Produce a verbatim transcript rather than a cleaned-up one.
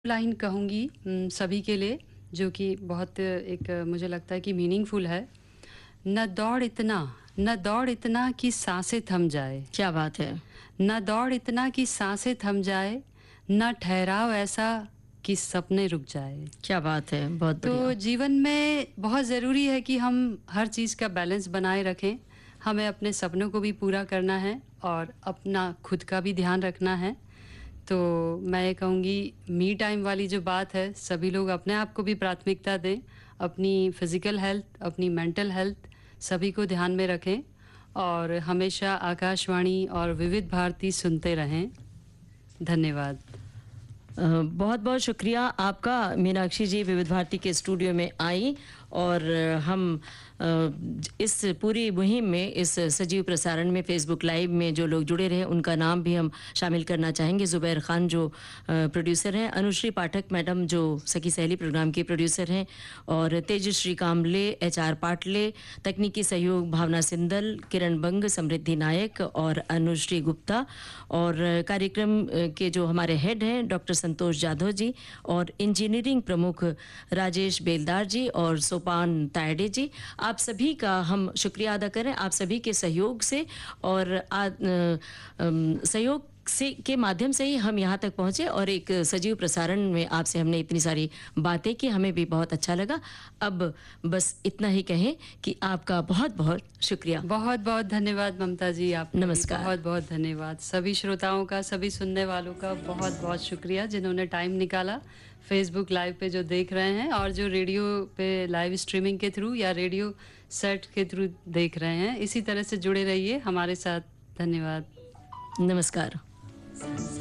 Line कहूँगी उम, सभी के लिए जो कि बहुत एक मुझे लगता है कि मीनिंगफुल है। न दौड़ इतना, न दौड़ इतना कि साँसें थम जाए, क्या बात है! न दौड़ इतना कि साँसें थम जाए, न ठहराव ऐसा कि सपने रुक जाए। क्या बात है! बहुत तो बढ़िया। जीवन में बहुत ज़रूरी है कि हम हर चीज़ का बैलेंस बनाए रखें। हमें अपने सपनों को भी पूरा करना है और अपना खुद का भी ध्यान रखना है। तो मैं ये कहूँगी मी टाइम वाली जो बात है, सभी लोग अपने आप को भी प्राथमिकता दें। अपनी फ़िज़िकल हेल्थ, अपनी मेंटल हेल्थ सभी को ध्यान में रखें और हमेशा आकाशवाणी और विविध भारती सुनते रहें। धन्यवाद। अ, बहुत-बहुत शुक्रिया आपका मीनाक्षी जी विविध भारती के स्टूडियो में आई और हम अ, इस पूरी मुहिम में इस सजीव प्रसारण में फ़ेसबुक लाइव में जो लोग जुड़े रहे उनका नाम भी हम शामिल करना चाहेंगे। ज़ुबैर खान जो अ, प्रोड्यूसर हैं, अनुश्री पाठक मैडम जो सखी सहेली प्रोग्राम की प्रोड्यूसर हैं और तेजश्री काम्बले, एचआर पाटले, तकनीकी सहयोग भावना सिंदल, किरण बंग, समृद्धि नायक और अनुश्री गुप्ता और कार्यक्रम अ, के जो हमारे हेड हैं डॉक्टर संतोष जाधव जी और इंजीनियरिंग प्रमुख राजेश बेलदार जी और सोपान तायडे जी, आप सभी का हम शुक्रिया अदा करें। आप सभी के सहयोग से और आ, अ, अम, सहयोग से के माध्यम से ही हम यहाँ तक पहुँचे और एक सजीव प्रसारण में आपसे हमने इतनी सारी बातें की, हमें भी बहुत अच्छा लगा। अब बस इतना ही कहें कि आपका बहुत-बहुत शुक्रिया। बहुत-बहुत धन्यवाद ममता जी, आपका भी नमस्कार। बहुत-बहुत धन्यवाद। सभी श्रोताओं का, सभी सुनने वालों का बहुत-बहुत शुक्रिया जिन्होंने टाइम निकाला फ़ेसबुक लाइव पे जो देख रहे हैं और जो रेडियो पे लाइव स्ट्रीमिंग के थ्रू या रेडियो सेट के थ्रू देख रहे हैं। इसी तरह से जुड़े रहिए हमारे साथ। धन्यवाद। नमस्कार।